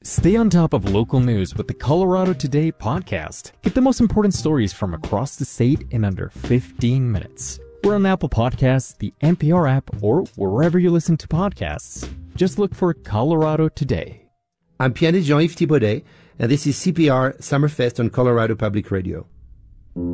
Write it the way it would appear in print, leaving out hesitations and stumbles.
Stay on top of local news with the Colorado Today podcast. Get the most important stories from across the state in under 15 minutes. We're on Apple Podcasts, the NPR app, or wherever you listen to podcasts. Just look for Colorado Today. I'm pianist Jean-Yves Thibaudet, and this is CPR Summerfest on Colorado Public Radio.